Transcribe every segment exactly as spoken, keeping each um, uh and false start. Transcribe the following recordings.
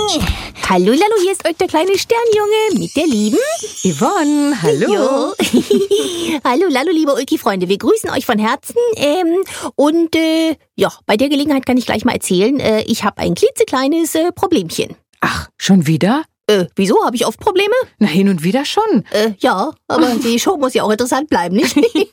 Hallo Lalo, hier ist euch der kleine Sternjunge mit der lieben Yvonne, hallo. Hallo Lalo, liebe Ulki-Freunde, wir grüßen euch von Herzen. Ähm, und äh, ja, bei der Gelegenheit kann ich gleich mal erzählen, äh, ich habe ein klitzekleines äh, Problemchen. Ach, schon wieder? Äh, wieso? Habe ich oft Probleme? Na, hin und wieder schon. Äh, ja, aber die Show muss ja auch interessant bleiben, nicht?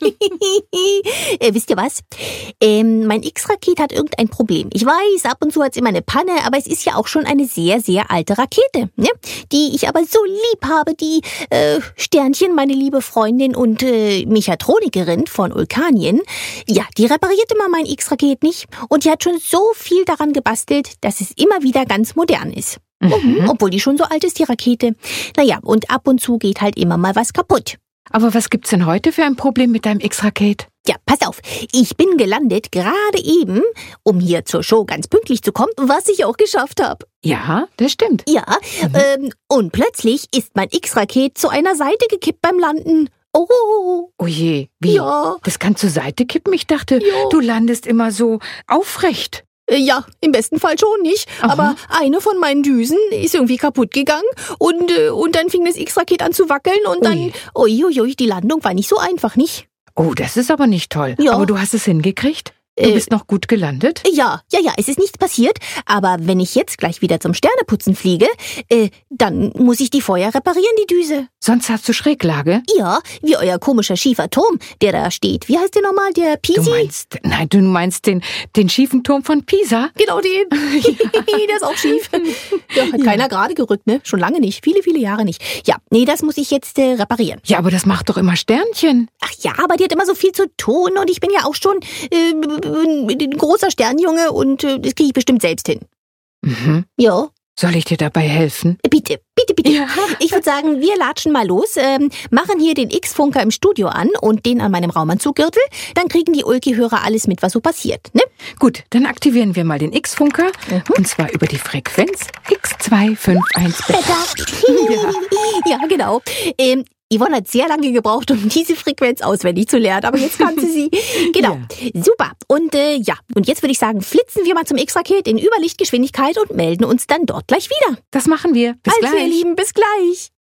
äh, wisst ihr was? Ähm, mein X-Raket hat irgendein Problem. Ich weiß, ab und zu hat's immer eine Panne, aber es ist ja auch schon eine sehr, sehr alte Rakete, ne? Die ich aber so lieb habe, die äh, Sternchen, meine liebe Freundin und äh, Mechatronikerin von Ulkanien. Ja, die repariert immer mein X-Raket nicht und die hat schon so viel daran gebastelt, dass es immer wieder ganz modern ist. Mhm. Obwohl die schon so alt ist, die Rakete. Naja, und ab und zu geht halt immer mal was kaputt. Aber was gibt's denn heute für ein Problem mit deinem X-Raket? Ja, pass auf. Ich bin gelandet, gerade eben, um hier zur Show ganz pünktlich zu kommen, was ich auch geschafft habe. Ja, das stimmt. Ja, mhm. ähm, und plötzlich ist mein X-Raket zu einer Seite gekippt beim Landen. Oh. Oh je, wie? Ja. Das kann zur Seite kippen? Ich dachte, Ja. du landest immer so aufrecht. Ja, im besten Fall schon nicht. Aha. Aber eine von meinen Düsen ist irgendwie kaputt gegangen und, äh, und dann fing das X-Raket an zu wackeln und dann, uiuiui, die Landung war nicht so einfach, nicht? Oh, das ist aber nicht toll. Ja. Aber du hast es hingekriegt? Du Äh, bist noch gut gelandet? Ja, ja, ja, es ist nichts passiert, aber wenn ich jetzt gleich wieder zum Sterneputzen fliege, äh, dann muss ich die vorher reparieren, die Düse. Sonst hast du Schräglage? Ja, wie euer komischer schiefer Turm, der da steht. Wie heißt der nochmal, der Pisi? Du meinst, nein, du meinst den, den schiefen Turm von Pisa? Genau den. Der ist auch schief. Der hat keiner gerade gerückt, ne? Schon lange nicht. Viele, viele Jahre nicht. Ja, nee, das muss ich jetzt äh, reparieren. Ja, aber das macht doch immer Sternchen. Ach ja, aber die hat immer so viel zu tun und ich bin ja auch schon äh, ein großer Sternjunge und äh, das kriege ich bestimmt selbst hin. Mhm. Ja. Soll ich dir dabei helfen? Bitte, bitte, bitte. Ja. Ich würde sagen, wir latschen mal los, ähm, machen hier den X-Funker im Studio an und den an meinem Raumanzuggürtel. Dann kriegen die Ulki-Hörer alles mit, was so passiert, ne? Gut, dann aktivieren wir mal den X-Funker. Mhm. Und zwar über die Frequenz X zwei fünf eins Beta. Ja, ja genau. Ähm, Yvonne hat sehr lange gebraucht, um diese Frequenz auswendig zu lernen, aber jetzt kann sie sie. Genau, Ja. super. Und äh, ja, und jetzt würde ich sagen, flitzen wir mal zum X-Raket in Überlichtgeschwindigkeit und melden uns dann dort gleich wieder. Das machen wir. Bis also, gleich. ihr Lieben, bis gleich.